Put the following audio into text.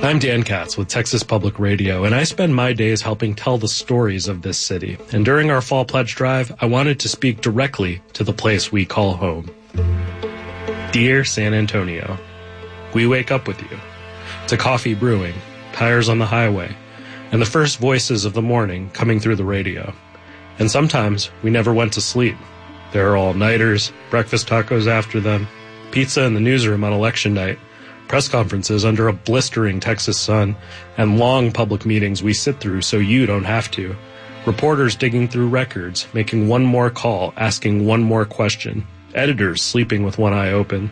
I'm Dan Katz with Texas Public Radio, and I spend my days helping tell the stories of this city. And during our Fall Pledge Drive, I wanted to speak directly to the place we call home. Dear San Antonio, we wake up with you, to coffee brewing, tires on the highway, and the first voices of the morning coming through the radio. And sometimes we never went to sleep. There are all-nighters, breakfast tacos after them, pizza in the newsroom on election night, press conferences under a blistering Texas sun, and long public meetings we sit through so you don't have to. Reporters digging through records, making one more call, asking one more question. Editors sleeping with one eye open.